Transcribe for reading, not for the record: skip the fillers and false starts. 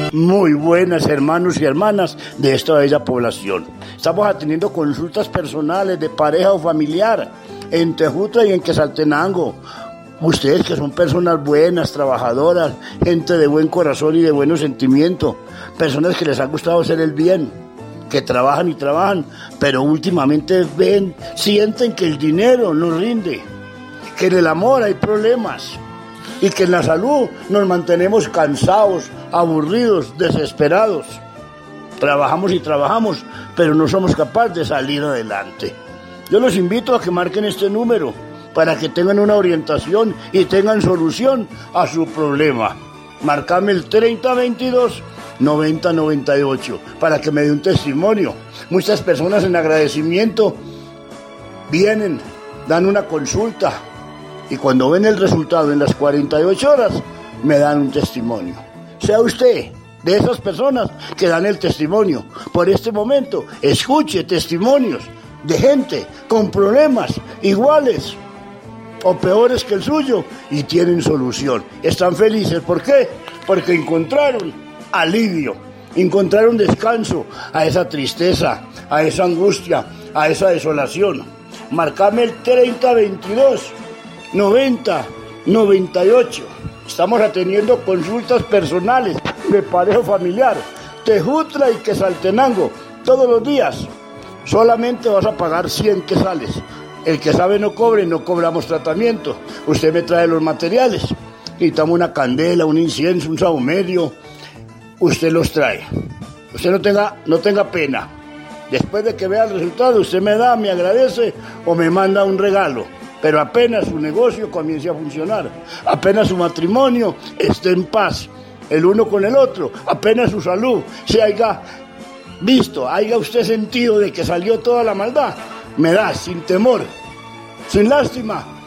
Muy buenas, hermanos y hermanas de esta bella población. Estamos atendiendo consultas personales de pareja o familiar en Tejutla y en Quetzaltenango. Ustedes que son personas buenas, trabajadoras, gente de buen corazón y de buenos sentimientos, personas que les ha gustado hacer el bien, que trabajan y trabajan, pero últimamente sienten que el dinero no rinde, que en el amor hay problemas y que en la salud nos mantenemos cansados, aburridos, desesperados. Trabajamos y trabajamos, pero no somos capaces de salir adelante. Yo los invito a que marquen este número para que tengan una orientación y tengan solución a su problema. Marcame el 3022-9098 para que me dé un testimonio. Muchas personas en agradecimiento vienen, dan una consulta y cuando ven el resultado en las 48 horas me dan un testimonio. Sea usted de esas personas que dan el testimonio. Por este momento, escuche testimonios de gente con problemas iguales o peores que el suyo y tienen solución. Están felices. ¿Por qué? Porque encontraron alivio, encontraron descanso a esa tristeza, a esa angustia, a esa desolación. Marcame el 3022-9098. Estamos atendiendo consultas personales de pareja familiar, Tejutla y Quetzaltenango, todos los días. Solamente vas a pagar 100 quetzales. El que sabe no cobre, no cobramos tratamiento. Usted me trae los materiales. Necesitamos una candela, un incienso, un saumerio. Usted los trae. Usted no tenga pena. Después de que vea el resultado, usted me da, me agradece o me manda un regalo. Pero apenas su negocio comience a funcionar, apenas su matrimonio esté en paz, el uno con el otro, apenas su salud se haya visto, haya usted sentido de que salió toda la maldad, me da sin temor, sin lástima,